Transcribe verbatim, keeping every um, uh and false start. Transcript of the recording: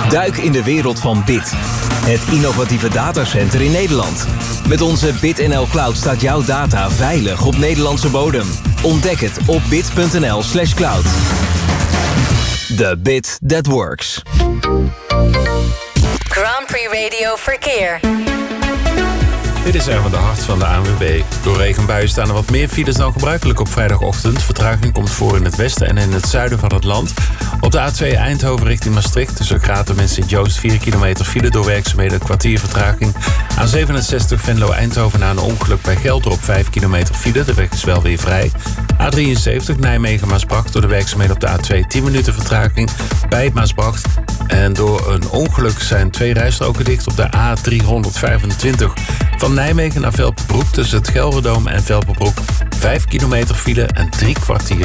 Duik in de wereld van Bit. Het innovatieve datacenter in Nederland. Met onze BitNL Cloud staat jouw data veilig op Nederlandse bodem. Ontdek het op bit.nl slash cloud. The bit that works. Grand Prix Radio Verkeer. Dit is Erwin de Hart van de A N W B. Door regenbuien staan er wat meer files dan gebruikelijk op vrijdagochtend. Vertraging komt voor in het westen en in het zuiden van het land. Op de A twee Eindhoven richting Maastricht tussen Gratum en Sint-Joost vier kilometer file door werkzaamheden, een kwartier vertraging. A zevenenzestig Venlo-Eindhoven na een ongeluk bij Geldrop vijf kilometer file. De weg is wel weer vrij. A drieënzeventig Nijmegen-Maasbracht door de werkzaamheden op de A twee tien minuten vertraging bij Maasbracht. En door een ongeluk zijn twee rijstroken dicht op de A driehonderdvijfentwintig van Nijmegen naar Velperbroek tussen het Gelderdoom en Velperbroek. vijf kilometer file en drie kwartier